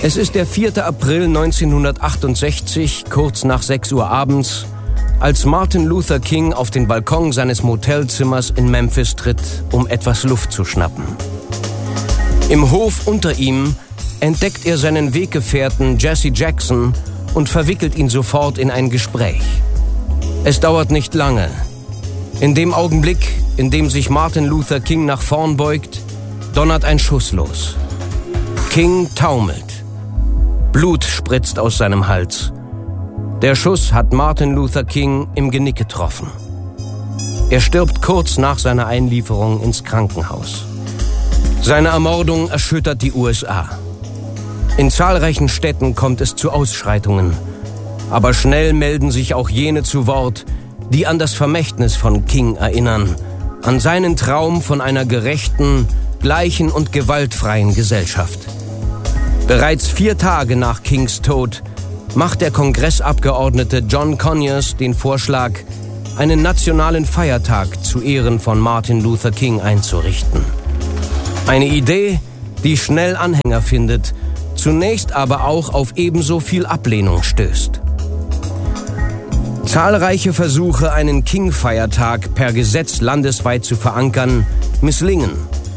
Es ist der 4. April 1968, kurz nach 6 Uhr abends, als Martin Luther King auf den Balkon seines Motelzimmers in Memphis tritt, um etwas Luft zu schnappen. Im Hof unter ihm entdeckt er seinen Weggefährten Jesse Jackson und verwickelt ihn sofort in ein Gespräch. Es dauert nicht lange. In dem Augenblick, in dem sich Martin Luther King nach vorn beugt, donnert ein Schuss los. King taumelt. Blut spritzt aus seinem Hals. Der Schuss hat Martin Luther King im Genick getroffen. Er stirbt kurz nach seiner Einlieferung ins Krankenhaus. Seine Ermordung erschüttert die USA. In zahlreichen Städten kommt es zu Ausschreitungen. Aber schnell melden sich auch jene zu Wort, die an das Vermächtnis von King erinnern, an seinen Traum von einer gerechten, gleichen und gewaltfreien Gesellschaft. Bereits 4 Tage nach Kings Tod macht der Kongressabgeordnete John Conyers den Vorschlag, einen nationalen Feiertag zu Ehren von Martin Luther King einzurichten. Eine Idee, die schnell Anhänger findet, zunächst aber auch auf ebenso viel Ablehnung stößt. Zahlreiche Versuche, einen King-Feiertag per Gesetz landesweit zu verankern, misslingen.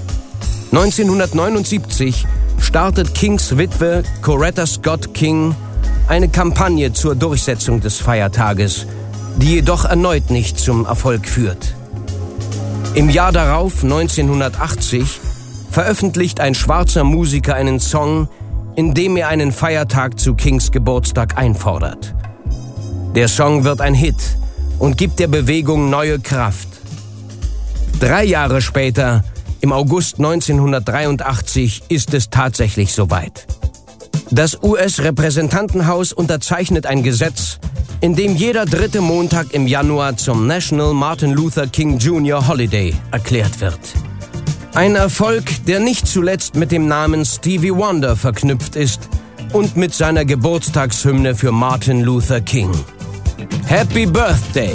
1979 startet Kings Witwe Coretta Scott King eine Kampagne zur Durchsetzung des Feiertages, die jedoch erneut nicht zum Erfolg führt. Im Jahr darauf, 1980, veröffentlicht ein schwarzer Musiker einen Song, in dem er einen Feiertag zu Kings Geburtstag einfordert. Der Song wird ein Hit und gibt der Bewegung neue Kraft. 3 Jahre später, im August 1983, ist es tatsächlich soweit. Das US-Repräsentantenhaus unterzeichnet ein Gesetz, in dem jeder 3. Montag im Januar zum National Martin Luther King Jr. Holiday erklärt wird. Ein Erfolg, der nicht zuletzt mit dem Namen Stevie Wonder verknüpft ist und mit seiner Geburtstagshymne für Martin Luther King. Happy Birthday!